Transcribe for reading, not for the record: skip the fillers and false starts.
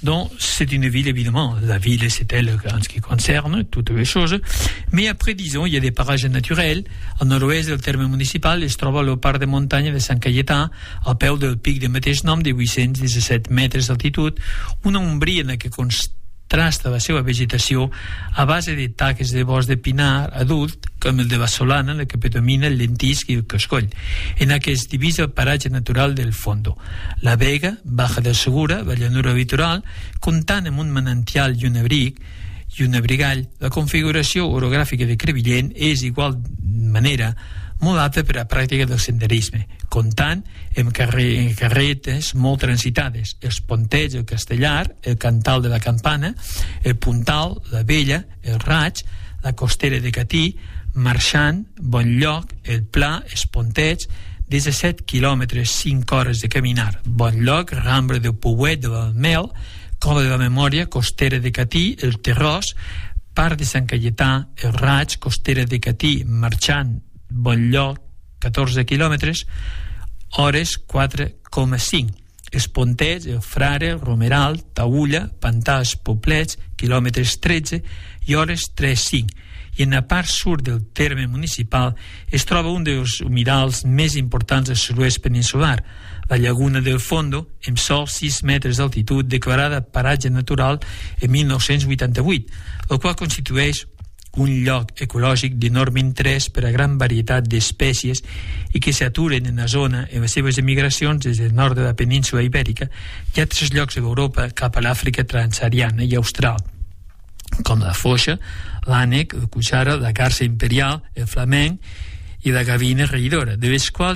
Donc, c'est une ville, évidemment. La ville, c'est elle en ce qui concerne toutes les choses. Mais après, disons, il y a des parages naturels. Al nord-oest del terme municipal es troba el parc de muntanya de Sant Caietà, al peu del pic de mateix nom, de 817 metres d'altitud, una ombríana que contrasta la seva vegetació a base de taques de bosc de pinar adult, com el de Bassolana, en què predomina el lentisc i el cascoll, en què es divisa el paratge natural del Fondo. La Vega, Baja del Segura, la llanura litoral, comptant amb un manantial i un abric i un abrigall, la configuració orogràfica de Crevillent és d'igual manera molt apta per a la pràctica del senderisme, comptant amb carretes molt transitades, els Pontets, el Castellar, el Cantal de la Campana, el Puntal, la Vella, el Raig, la Costera de Catí, Marxant, Bonlloc, el Pla, els Pontets, 17 quilòmetres, 5 hores de caminar. Bonlloc, Rambla del Pouet, de l'Almel, Cova de la Memòria, Costera de Catí, el Terrós, Parc de Sant Caietà, el Raig, Costera de Catí, Marxant, Bonlloc, 14 quilòmetres, hores 4,5. Els Pontets, el Frare, el Romeral, Taülla, Pantals, Poblets, quilòmetres 13 i hores 3,5. I en la part sud del terme municipal es troba un dels humidals més importants del sud-oest peninsular, la Llaguna del Fondo, amb sols 6 metres d'altitud, declarada paratge natural en 1988, el qual constitueix un lloc ecològic d'enorme interès per a gran varietat d'espècies i que s'aturen en la zona en les seves emigracions des del nord de la península ibèrica i altres llocs d'Europa cap a l'Àfrica transsahariana i austral, com la foixa, l'ànec, el cuixara, la garsa imperial, el flamenc i la gavina reïdora, de les quals